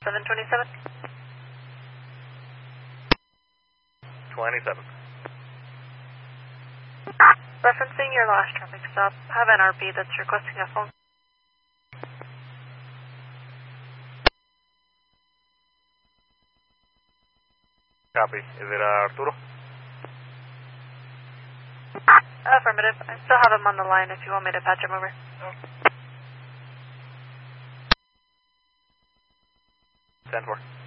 727. 27. Referencing your last traffic stop, have an RP that's requesting a phone. Copy. Is it Arturo? Affirmative. I still have him on the line if you want me to patch him over. 10-4.